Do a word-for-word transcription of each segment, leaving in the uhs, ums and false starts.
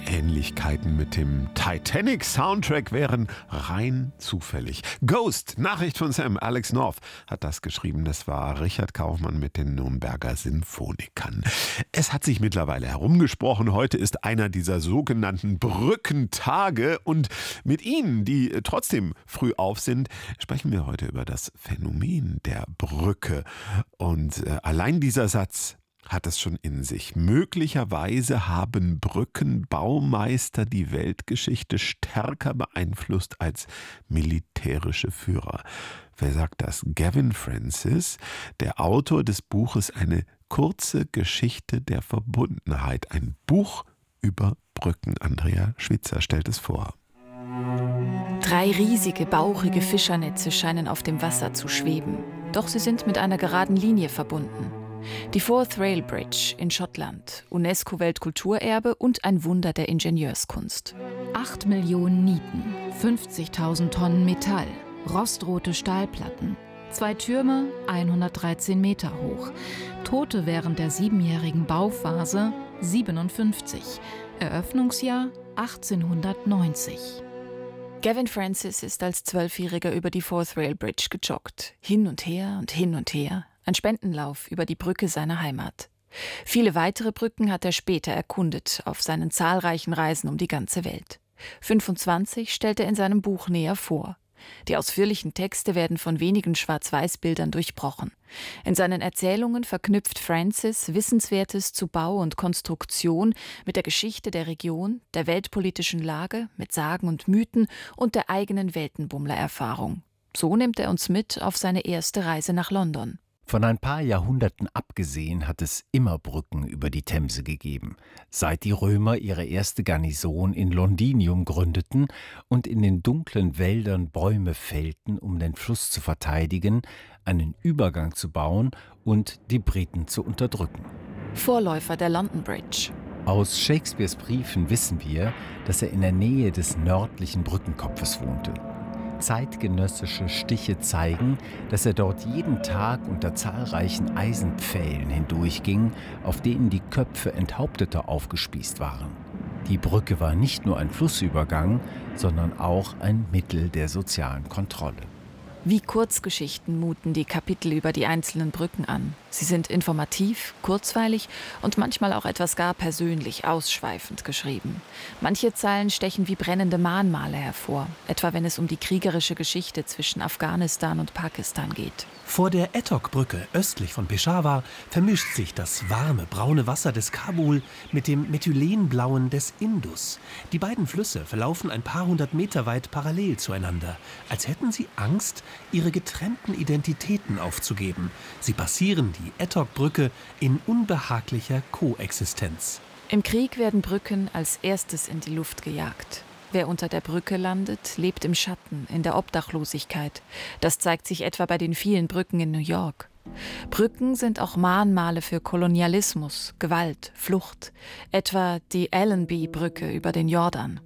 Ähnlichkeiten mit dem Titanic-Soundtrack wären rein zufällig. Ghost, Nachricht von Sam, Alex North hat das geschrieben. Das war Richard Kaufmann mit den Nürnberger Sinfonikern. Es hat sich mittlerweile herumgesprochen, heute ist einer dieser sogenannten Brückentage. Und mit Ihnen, die trotzdem früh auf sind, sprechen wir heute über das Phänomen der Brücke. Und äh, allein dieser Satz hat es schon in sich. Möglicherweise haben Brückenbaumeister die Weltgeschichte stärker beeinflusst als militärische Führer. Wer sagt das? Gavin Francis, der Autor des Buches Eine kurze Geschichte der Verbundenheit. Ein Buch über Brücken. Andrea Schwitzer stellt es vor. Drei riesige, bauchige Fischernetze scheinen auf dem Wasser zu schweben. Doch sie sind mit einer geraden Linie verbunden. Die Forth Rail Bridge in Schottland, UNESCO-Weltkulturerbe und ein Wunder der Ingenieurskunst. Acht Millionen Nieten, fünfzigtausend Tonnen Metall, rostrote Stahlplatten, zwei Türme, hundertdreizehn Meter hoch, Tote während der siebenjährigen Bauphase, siebenundfünfzig, Eröffnungsjahr achtzehnhundertneunzig. Gavin Francis ist als Zwölfjähriger über die Forth Rail Bridge gejoggt. Hin und her und hin und her. Ein Spendenlauf über die Brücke seiner Heimat. Viele weitere Brücken hat er später erkundet, auf seinen zahlreichen Reisen um die ganze Welt. fünfundzwanzig stellt er in seinem Buch näher vor. Die ausführlichen Texte werden von wenigen Schwarz-Weiß-Bildern durchbrochen. In seinen Erzählungen verknüpft Francis Wissenswertes zu Bau und Konstruktion mit der Geschichte der Region, der weltpolitischen Lage, mit Sagen und Mythen und der eigenen Weltenbummler-Erfahrung. So nimmt er uns mit auf seine erste Reise nach London. Von ein paar Jahrhunderten abgesehen hat es immer Brücken über die Themse gegeben, seit die Römer ihre erste Garnison in Londinium gründeten und in den dunklen Wäldern Bäume fällten, um den Fluss zu verteidigen, einen Übergang zu bauen und die Briten zu unterdrücken. Vorläufer der London Bridge. Aus Shakespeares Briefen wissen wir, dass er in der Nähe des nördlichen Brückenkopfes wohnte. Zeitgenössische Stiche zeigen, dass er dort jeden Tag unter zahlreichen Eisenpfählen hindurchging, auf denen die Köpfe Enthaupteter aufgespießt waren. Die Brücke war nicht nur ein Flussübergang, sondern auch ein Mittel der sozialen Kontrolle. Wie Kurzgeschichten muten die Kapitel über die einzelnen Brücken an. Sie sind informativ, kurzweilig und manchmal auch etwas gar persönlich ausschweifend geschrieben. Manche Zeilen stechen wie brennende Mahnmale hervor, etwa wenn es um die kriegerische Geschichte zwischen Afghanistan und Pakistan geht. Vor der Ettok-Brücke östlich von Peshawar vermischt sich das warme, braune Wasser des Kabul mit dem methylenblauen des Indus. Die beiden Flüsse verlaufen ein paar hundert Meter weit parallel zueinander, als hätten sie Angst, ihre getrennten Identitäten aufzugeben. Sie passieren die Ettok-Brücke in unbehaglicher Koexistenz. Im Krieg werden Brücken als erstes in die Luft gejagt. Wer unter der Brücke landet, lebt im Schatten, in der Obdachlosigkeit. Das zeigt sich etwa bei den vielen Brücken in New York. Brücken sind auch Mahnmale für Kolonialismus, Gewalt, Flucht. Etwa die Allenby-Brücke über den Jordan.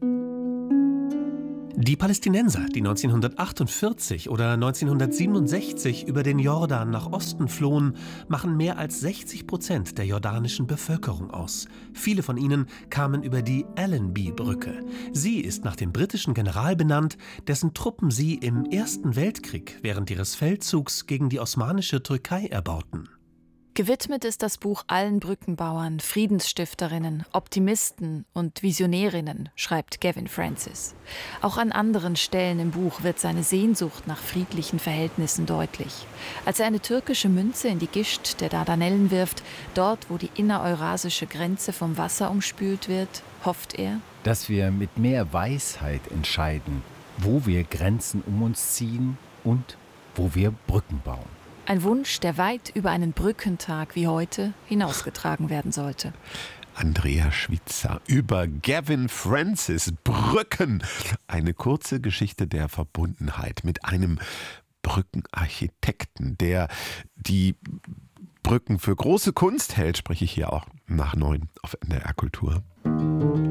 Die Palästinenser, die neunzehnhundertachtundvierzig oder neunzehnhundertsiebenundsechzig über den Jordan nach Osten flohen, machen mehr als sechzig Prozent der jordanischen Bevölkerung aus. Viele von ihnen kamen über die Allenby-Brücke. Sie ist nach dem britischen General benannt, dessen Truppen sie im Ersten Weltkrieg während ihres Feldzugs gegen die osmanische Türkei erbauten. Gewidmet ist das Buch allen Brückenbauern, Friedensstifterinnen, Optimisten und Visionärinnen, schreibt Gavin Francis. Auch an anderen Stellen im Buch wird seine Sehnsucht nach friedlichen Verhältnissen deutlich. Als er eine türkische Münze in die Gischt der Dardanellen wirft, dort, wo die innereurasische Grenze vom Wasser umspült wird, hofft er, dass wir mit mehr Weisheit entscheiden, wo wir Grenzen um uns ziehen und wo wir Brücken bauen. Ein Wunsch, der weit über einen Brückentag wie heute hinausgetragen werden sollte. Andrea Schwitzer über Gavin Francis, Brücken. Eine kurze Geschichte der Verbundenheit mit einem Brückenarchitekten, der die Brücken für große Kunst hält, spreche ich hier auch nach neun auf N D R Kultur.